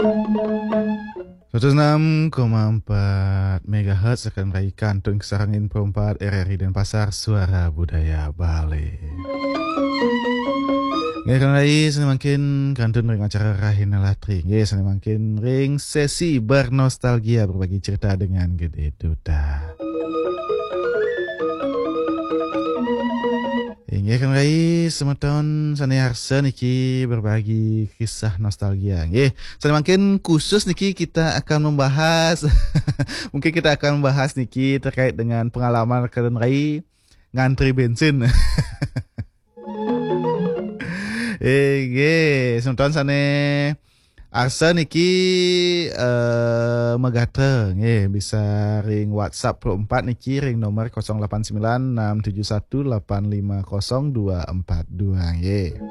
106,4 MHz akan raikan Tun Kesarang Info 4 RRI Denpasar Suara Budaya Bali. Ngayon rai semakin kantun ring acara Rahina Latri. Semakin ring sesi bernostalgia berbagi cerita dengan Gede Duta. Hingga kan rai semeton saniarsa niki berbagi kisah nostalgia. Semakin khusus niki kita akan membahas mungkin kita akan membahas niki terkait dengan pengalaman kalian rai ngantri bensin. Semeton sane arsa niki megate bisa ring WhatsApp 4 niki ring nomor 089671850242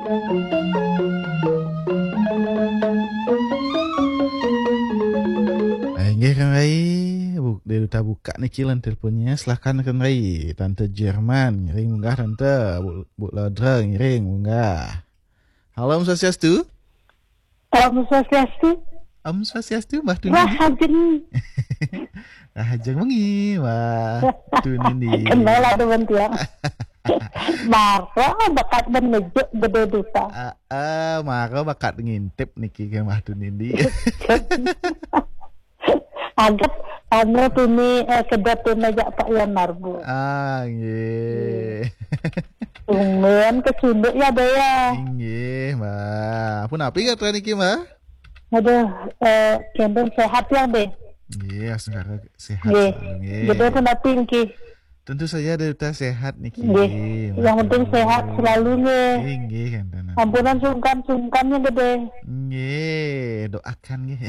kan Rai dia udah buka niki lan teleponnya, silahkan kan Rai. Tante Jerman ring munggah tante Bu Lodreng ring munggah. Halo Om Swastiastu. Om Swastiastu. Om Swastiastu Mbah Tuni. Rahajeng. Rahajeng mengi Mbah Tuni. Kenal ada bentiang. Maro bakat menuju Gede Duta. Maro bakat ngintip niki ke Mbah Tuni di. Agak anu tuni kedatun aja Pak Yan Marbu. Nggih. Tungen kesunduk ya deh ya. Nggih, Mbak. Pun api kata niki, Mbak? Aduh, kendeng sehat ya deh. Nggih, sekarang sehat. Nggih. Gede pun api niki. Tentu saja Duta sehat niki. Nggih. Yang penting sehat selalu nggih. Nggih, kan. Ampunan sungkan-sungkannya Gede. Nggih, doakan nggih.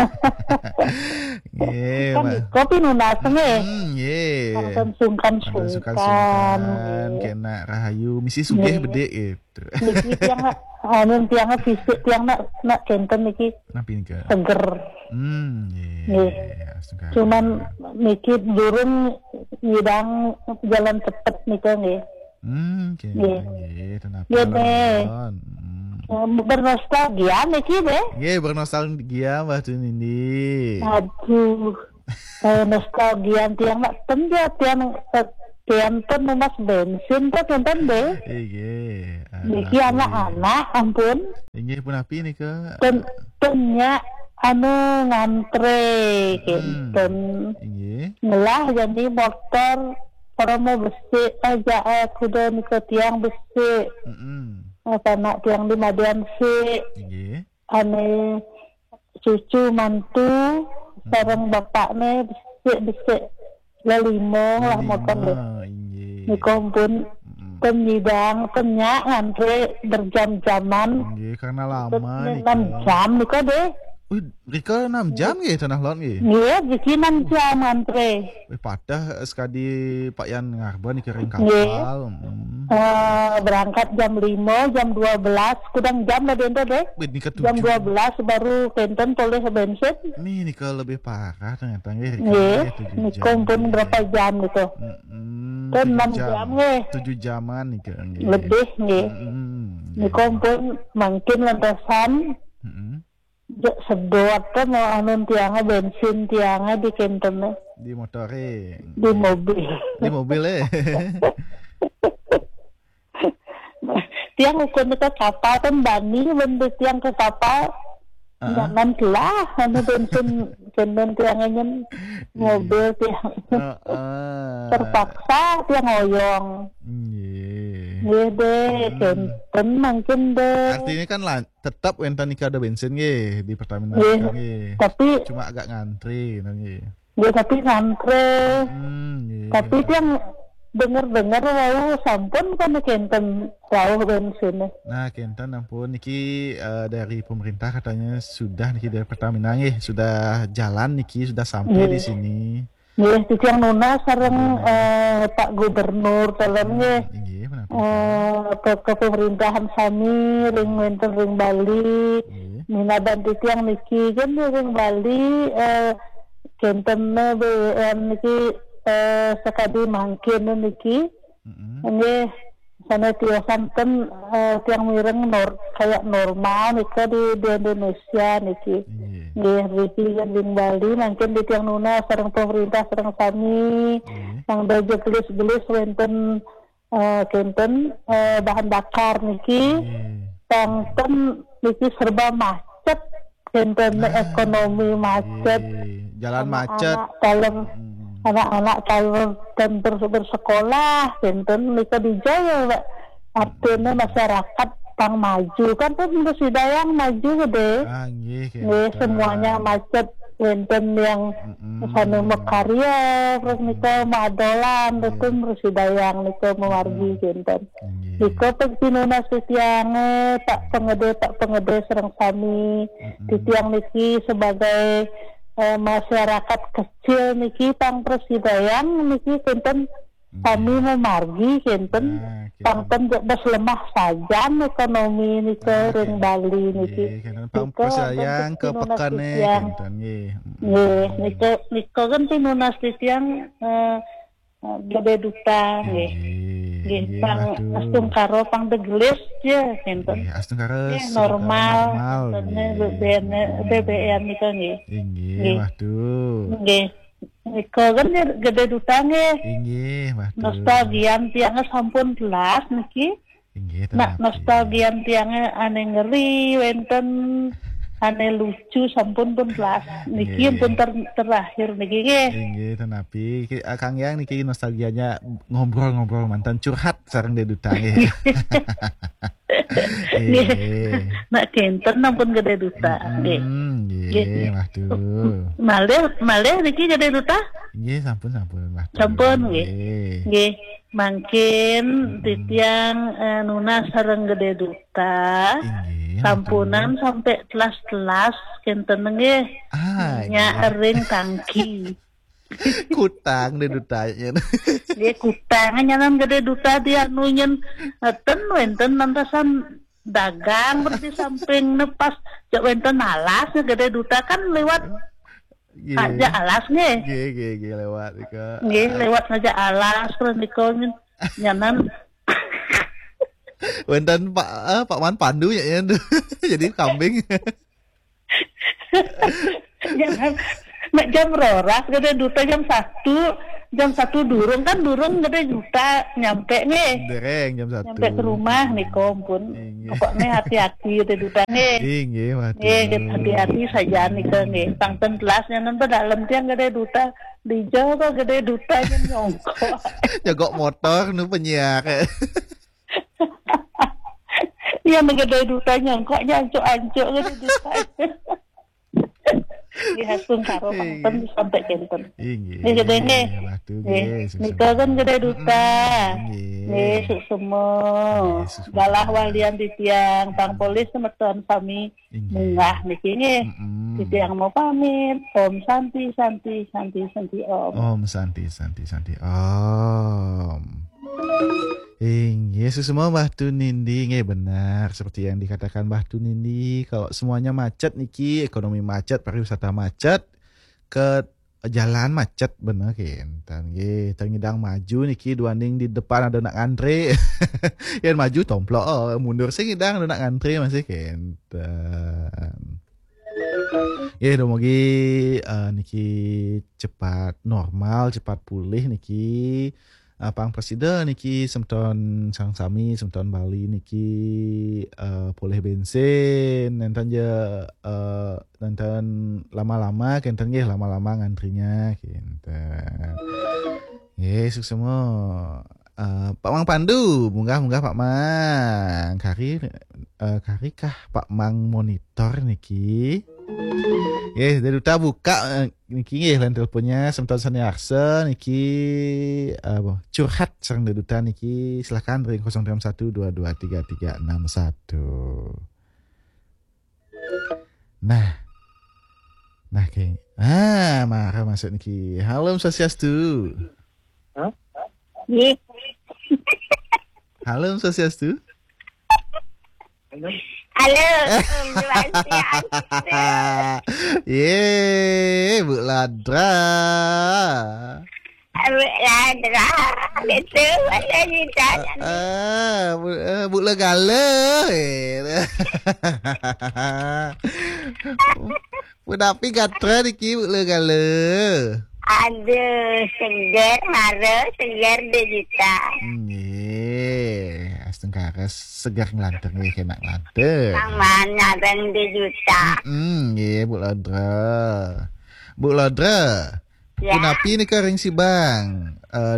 Nggih, kan Mbak. kopi nunas nggih. Nggih. Sungkan-sungkan. Kena rahayu misi sugih bede gitu. Niki tiangnya fisik tiang nak kenten niki. Napi nika? Seger. Nggih. Cuman niki durung ngidang jalan cepet nika nggih. Nggih, kenapa? Bernostalgia niki deh. Nggih, bernostalgia Mbah Tunindi. Aduh. Nostalgia tiang nak tenja tiang Kenten mas bensin tuh kenten deh. Nggih. Niki anak-anak ampun. Nggih pun api nih ke. Tennya anu ngantre kenten. Nggih. Ngelah jadi motor promo besi aja kuda nika tiang besi. Karena tiang di Madian si. Nggih. Ane cucu mantu sareng bapaknya besi lelimo lah motor deh. Nikompun penyidang penyak ngantri berjam-jaman. Nggih, karena lama nih. 6 jam niko deh. Rika 6 jam nggih tanah laut nggih. Nggih, bisi 6 jam ngantri. Padah sekali Pak Yan ngarba nih kering kapal. Berangkat jam 5, jam 12, kudang jam lah dente deh. Jam 12 baru kenten toleh bensin. Nih Nika lebih parah ternyata nggih. Nggih, nikompun berapa jam gitu. Kan 6 jam nggih. 7 jaman nih kan. Lebih nggih. Nikompun makin lantasan. Sedot kan mau anun tiangnya bensin tiangnya di kentene. Di motore. Di mobil. Di mobil Tiang ukun ke kapal kan bani bentuk tiang ke kapal. Jangan lah anu bensin kenten tiangnya mobil tiang. Terpaksa tiang ngoyong. Iya deh, kenten mungkin deh. Artinya kan tetap wenten nika ada bensin nggih di Pertamina nggih. Tapi cuma agak ngantri nggih. Ya tapi ngantri. Tapi yang dengar wow sampun kan kenten jauh bensinnya. Nah, kenten ampun niki dari pemerintah katanya sudah niki dari Pertamina nggih, sudah jalan niki sudah sampai di sini. Nggih, itu yang nuna sareng Pak Gubernur telennya. Ke pemerintahan sami ring wenten ring Bali. Mina dan tiang niki kan ring Bali kenten BWN niki sekali mangkin niki. Nggih, sana tiasan kan tiang mireng kayak normal nika di Indonesia niki. Nggih, Ripilian Ring Bali mangken di tiang nuna sareng pemerintah sareng sami yang dojo gelis-gelis wonten kenten bahan bakar niki tangten niki serba macet kenten ekonomi macet jalan macet anak-anak kalau terus bersekolah kenten nika dijaya artinya masyarakat pang maju kan tuh mesti dayang maju gede semuanya macet wenten yang sana mekarya terus nika madolan itu mesti dayang nika mewargi kenten nika pegtinuna setiange tak pengede serang sami titiang niki sebagai masyarakat kecil niki pang presidayang niki kenten kami memargi kenten pangten bes lemah saja ekonomi niki Ring Bali niki pang presayang ke pekane kenten nggih niki kan tinuna titiang gede duta nggih pang astung karo pang degelis ya kenten astung karo normal BBM niki nggih waduh nggih Niko kan gede dutange. Inggih, waduh. Nostalgian tiangnya sampun belas niki. Inggih, nostalgian tiangnya aneh ngeri, wenten aneh lucu sampun pun belas. Niki pun terakhir niki nggih. Inggih, tenapi Kang Yang niki nostalgianya ngobrol-ngobrol mantan curhat sareng de dutange. Nak kenten nampun gede duta. Nggih, waduh. Malih niki gede duta? Nggih, sampun waduh. Sampun nggih. Nggih, mangkin titiang nuna sareng gede duta. Sampunan sampai telas-telas kenten nggih. Nya ring tangki. Kutang de dutanya. Dia kutang nyanan gede duta dia nunyen ten wenten nantasan dagang berarti samping nepas jak wenten alas gede duta kan lewat aja alas nggih. Nggih lewat ika. Nggih lewat aja alas terus niko nyanan wenten Pak Man Pandu ya jadi kambing. Jangan nek jam roras gede duta jam 1 durung gede duta nyampe nih dereng jam 1 nyampe ke rumah nih kompun pokoknya hati-hati gede duta nih hati-hati saja nih ke nih pangten kelasnya nanti dalam tiang gede duta dijaga gede duta yang nyongkok jagok motor nu penyiar yang gede duta nyongkoknya ancuk-ancuk gede duta dihasung karo pangten sampai kenten. Ini gede nih. Nika kan gede duta. Nih semua. Galah walian di tiang pang polis semeton sami mungah niki nih. Di tiang mau pamit. Om Santi Om. Om Santi Om. Yesus semua Mbah Tun Nindi benar seperti yang dikatakan Mbah Tun Nindi kalau semuanya macet niki ekonomi macet pariwisata macet ke jalan macet bener kenten nggih tengidang maju niki duaning di depan ada nak antre yang maju tomplok mundur sing ngidang ada nak antre masih kenten ya domogi niki cepat normal cepat pulih niki Pang Presiden niki semton sang sami semton Bali niki boleh bensin nanti lama-lama kenten nggih lama-lama ngantrinya kenten. Yes semua Pak Mang Pandu munggah Pak Mang kari kah Pak Mang monitor niki. Yes, dari duta buka niki nggih lan teleponnya semton Saniarsa niki curhat sareng duta niki silakan ring 031223361. Nah kayak marah masuk niki. Halo Swastiastu. Nggih. Halo Swastiastu. Halo. Ye, Bu Ladra. Itu ada di sana. Bu Legala. Tapi gatra niki le. Aduh, segar harus segar 2 juta. Nggih, astengkara segar nglanteng nggih kena nglanteng. Mana dan 2 juta. Nggih, Bu Lodra. Bu Lodra. Ya. Punapi nika ring si Bang.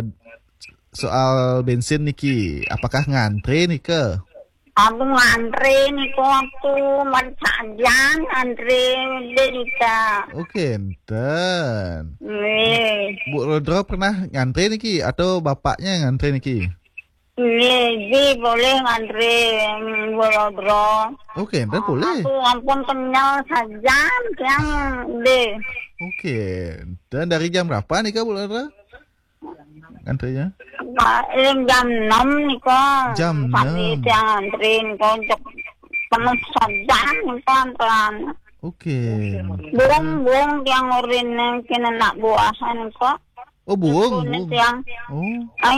Soal bensin niki, apakah ngantri nika? Aku ngantri nih waktu mercajang ngantri 2 juta. Oke, enten. Nih, Bu Lodra pernah ngantri niki atau bapaknya ngantri niki? boleh ngantri Bolodro. Oke, enten boleh. Aku ampun kenyal saja yang deh. Oke, dan dari jam berapa nih Kak Bu Lodra? Ngantrinya? Jam 6 nih kok. Jam 6. Tapi yang ngantri nih kok untuk penuh saja nih kok antrean. Oke. Burung yang urin kena nak buahan kok. Oh, buung. Yang Oh.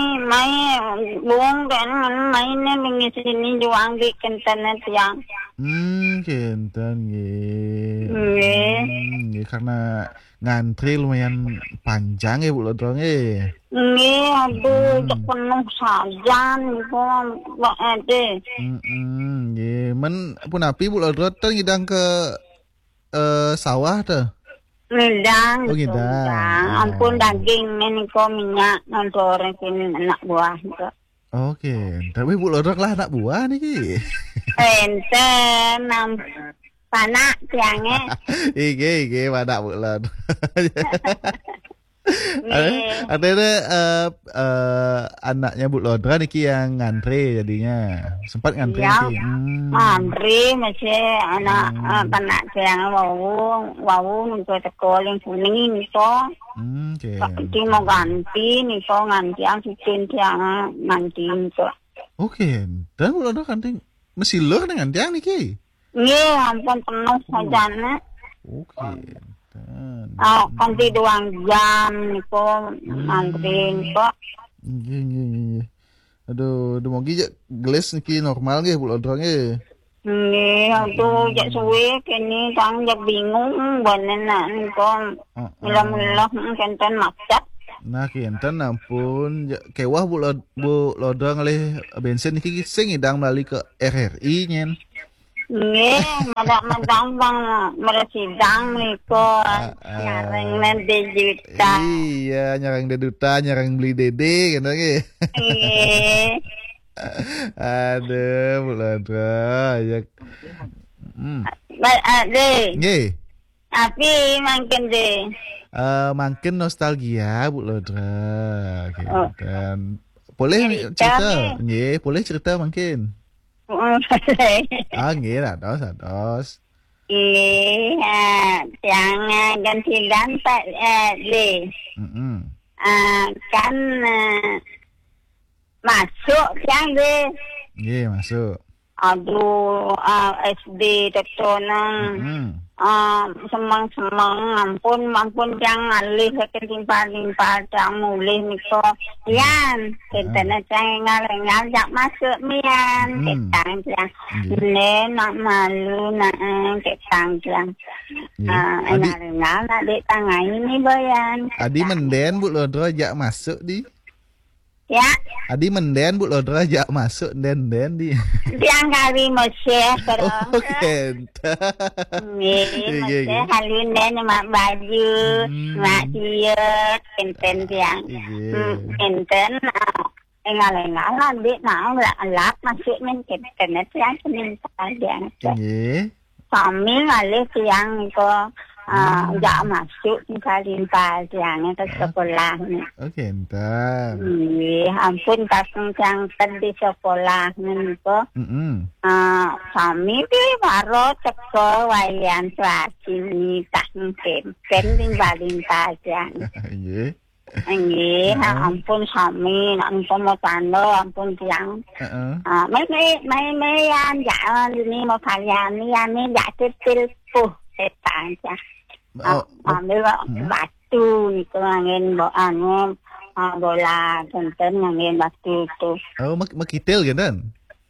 buang kan mainnya mengisi ini juang di internet yang. Kenten nggih. Nggih. Karena ngantri lumayan panjang ya Bu Lodra nggih. Nggih, aduh, penuh saja nih kok, Mbak Ade. Nggih, men punapi Bu Lodra teh ngidang ke sawah teh. Ngidang. Oh, ngidang. Ampun daging ini kok minyak ngantore kini anak buah itu. Oke, tapi Bu Lodra lah anak buah niki. Enten panak tiangnya. Iki panak Bu Lodra. Ada anaknya Bu Lodra niki yang ngantri jadinya. Sempat ngantri Ya, niki. ngantri masih anak panak tiang wau untuk sekolah yang kuning nih kok. Oke. Tapi mau ganti nih kok ganti yang cincin tiang ganti kok. Oke, dan Bu Lodra kanting mesti lur dengan tiang niki. Iya, ampun penuh sajana. Oke. Ganti 2 jam nih kok ngantri kok. Iya. Aduh, demogi geles niki normal nggih Bu Lodra nggih. Nggih, aduh jak suwe kene kang jak bingung beneran nih kok. Mula-mula kenten maksat. Nah, kinten ampun kewah Bu Lodra ngalih bensin niki sing ngidang melalui ke RRI nyen. Nggih, madak-madang bang meresidang nih kok. Nyareng nanti juta. Iya, nyareng deduta, nyareng beli dede gitu nggih. Nggih. Aduh, Bu Lodra ya. Baik, ade. Nggih. Tapi makin deh. Makin nostalgia Bu Lodra dan boleh cerita nggih, boleh cerita makin. Nggih, ados. Iya, yang ganti Pak Le. Kan masuk yang Le. Nggih, masuk. Aduh, SD tetonang. Semang ampun yang alih ketimpa yang mulih niko yan kita ngal jak masuk mian ketang yang nak malu nak ketang yang ngal nak tangan ini bayan Adi menden Bu Lodra jak masuk di ya Adi menden Bu Lodra jak masuk den di tiang kali Mesir terus oke Mesir kali nen mak baju mak diet enten tiang enten engal adik nak lak masuk men keten tiang peminta tiang kami ngalih tiang ko jak masuk kali tiang ke sekolah ni. Oke, entar. Ampun kasing yang di sekolah ni ko. Kami di baru teko wayan suasi ni kasing pen tinggalin tiang. Nggih, ampun sami nak mau tando ampun tiang. Mấy anh dạ ni mau kalian ni dạ kecil setang ya. Ambil batu ni ko angin bola tenten angin batu tu. Oh, makitil kan?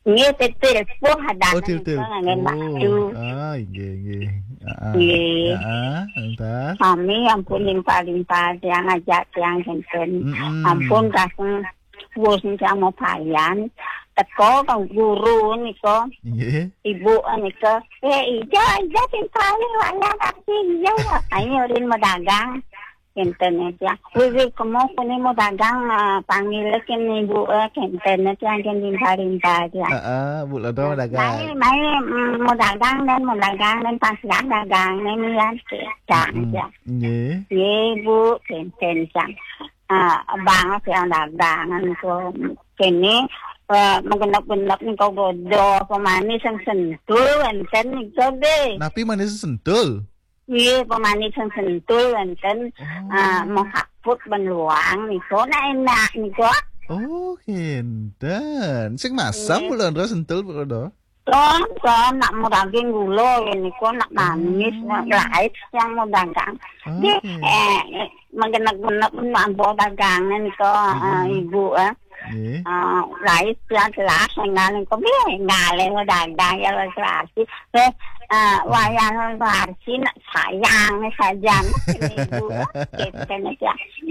Nggih telepon hadang telepon. maju. Nggih. Nggih. Entar. Kami ampun limpah-limpah yang ngajak yang genten. Ampun kaseng wis mau payan. Teko kang guru nika. Nggih. Ibu nika, ija timpale wala kasih ya. Ayo rin madagang. Kenten aja. Wih kamu kene mau dagang panggil kene ibu kenten aja yang limpah-limpah aja. Bu Lodo dagang. Mai mau dagang dan pas dagang ini kan cang aja. Nggih bu kenten cang. Bang yang dagangan ko kene menggenap-genap nih kau bodoh pemanis yang sentul enten nih kau deh. Napi manis sentul. Iya, pemanis yang sentul enten mau haput benuang nih kau enak nih kau. Oh, kenten. Sing masam Bu Lodo sentul Bu Lodo. Kan nak mau daging gula ini kok nak manis nak lain yang mau dagang. Dia menggenap-genap mampu dagangan kok ibu lain yang kelas ngaleng kok ngaleng mau dagang ya kelas. Wayang warsi nak sayang saja ibu kita aja.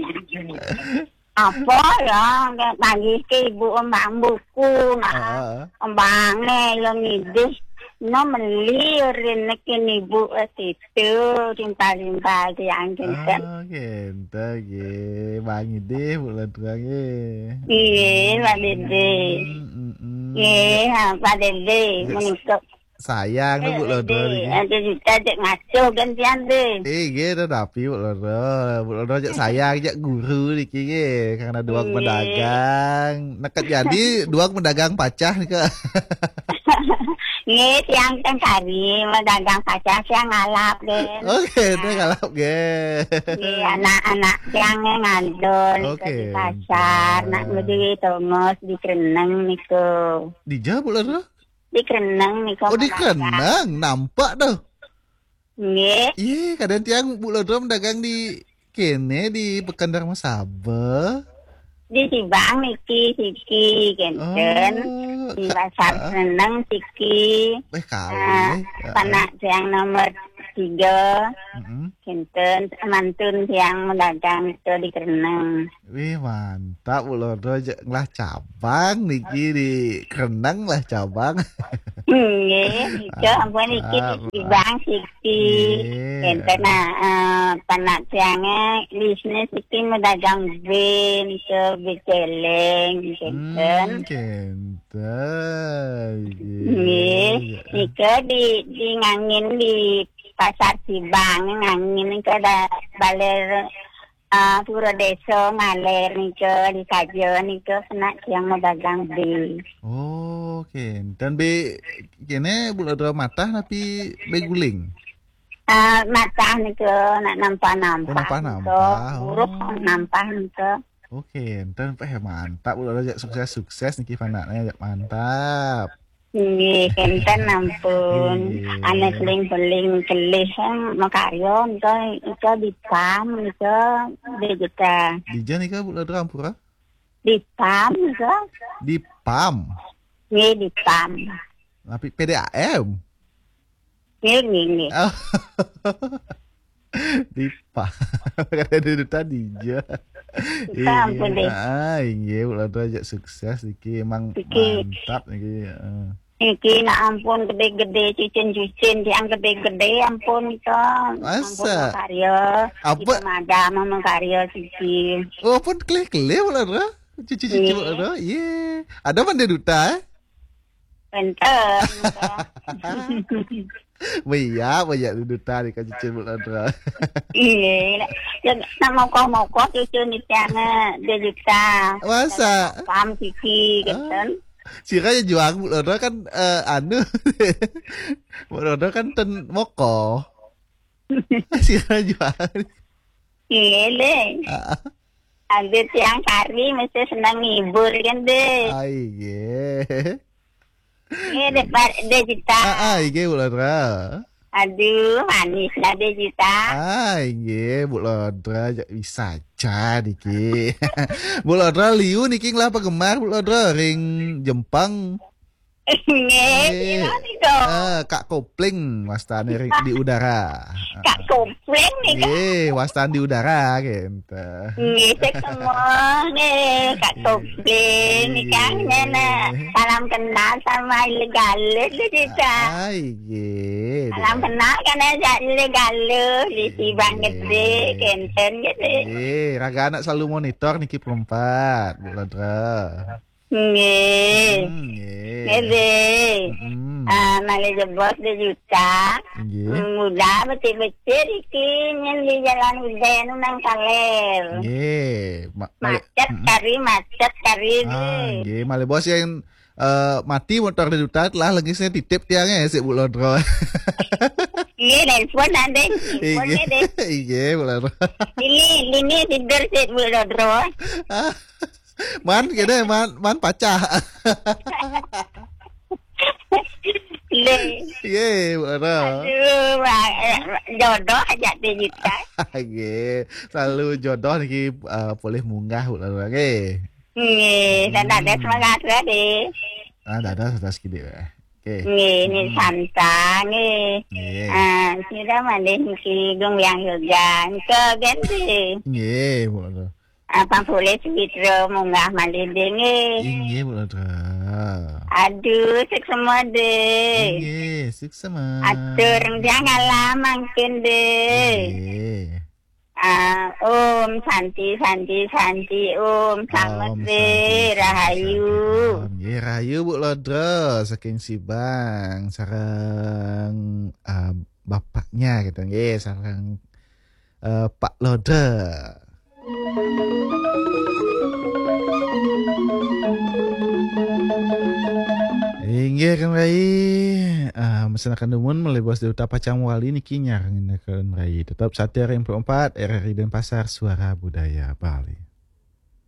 Apa ya bagi ke ibu embang buku nah embangnya yang ngidis no melirin kini ibu itu limpah-limpah yang genten bang ide Bu Lodo iya Pak Dede iya Pak Dede menikah sayang tuh Bu Lodo ada ajak ngaco gantian deh gitu tapi Bu Lodo ajak sayang ajak guru niki karena dua pedagang nekat jadi dua pedagang pacah nih Kak. Nggih tiang kan kari pedagang pacah saya ngalap deh. Oke, itu ngalap ge. Nggih anak-anak tiang ngandol di pasar nak ngedi tongos di Kreneng niku. Di Bu Lodo? Di Kreneng nih kok. Oh di Kreneng, nampak tuh. Nggih. Iya, kadang tiang Bu Lodo mendagang di kene di Pekanbaru Sabah. Di Sibang niki siki genten. Di pasar Kreneng siki. Kali. Panak yang nomor 3. Genten mantun yang mendagang itu di Kreneng. Wih mantap Bu Lodo lah cabang niki di Kreneng lah cabang. Nggih, itu ampun iki di Bang Siki. Enten panak tiange bisnis iki mendagang bin ke beceleng genten. Nggih, iki di ngangin di pasar Sibang ngangin ke baler pura desa ngaler nika di kajo nika kena yang mau dagang di. Oh, dan be kene Bu Lodo matah tapi be guling. Matah nika nak nampak. Buruk nampak nika. Oke, dan mantap Bu Lodo sukses niki panaknya mantap. Nggih, kenten ampun. Ana seling-seling kelih makaryo nika di PAM nika dejeta. Dija nika Bu Lodo ampura? Di PAM nika. Di PAM. Nggih, di PAM. Tapi PDAM. Nggih. Di PAM. Kata dulu tadi Dija. Ampun deh. Iya, Bu Lodo aja sukses niki emang mantap niki. Iki nak ampun gede-gede cicin-cicin yang gede-gede ampun itu. Masa? Karya. Apa? Mama karya cici. Oh, pun kele-kele Bu Lodo. Cici-cici Bu Lodo. Iya. Ada mandi duta? Enten. Banyak duta di cici Bu Lodo. Iya. Nak mau kok cicin di sana dia juta. Masa? Pam cici gitu. Sira juang Bu Lodo kan Bu Lodo kan ten moko. Sira juang. Iya deh. Ada tiang kari mesti senang ngibur kan deh. Iya. Iya deh juta. Iya Bu Lodo. Aduh manis lah deh juta. Iya Bu Lodo bisa aja niki. Bu Lodo liu niki lah penggemar Bu Lodo ring Jepang. Nggih, Kak Kopling wastane di udara. Kak Kopling nih kan. Wastan di udara gitu. Nggih, semua nih Kak Kopling nih kan. Salam kenal sama ilegal kita. Salam kenal kan ilegal di Sibang gede, Kenten gede. Raga anak selalu monitor niki perempat, Bu Lodra. Nggih. Malah jebos 2 juta. Mudah betul-betul iki di jalan Udayan nang Kaler. Macet kari. Nggih, malah bos yang mati motor 2 juta lah lagi saya titip tiangnya si Bu Lodro. Iya, nelpon ande. Iya, Bu Lodro. Ini tidur si Bu Lodro. Man kene man pacah. Ye, benar. Jodoh aja 2 juta. Nggih, selalu jodoh niki boleh munggah ulah nggih. Nggih, dan ada semangat deh. Ada sedikit ya. Oke. Nggih, ini santang nggih. Sudah mandeh niki gong yang yoga ke ganti. Nggih, benar. Apa boleh Sugitro munggah malinde nggih. Nggih, benar. Aduh, sik semua deh. Nggih, sik semua. Atur jangan lama mungkin deh. Nggih. Santi, Om, selamat deh, Rahayu. Nggih, Rahayu Bu Lodro, saking Sibang, sareng bapaknya gitu nggih, sareng Pak Lodro. Inggih kan Rai, masyarakat Dumun mulai bos Duta Pacang Wali niki nyarengin kan Rai. Tetap Satya Ring 4 RRI Denpasar Suara Budaya Bali.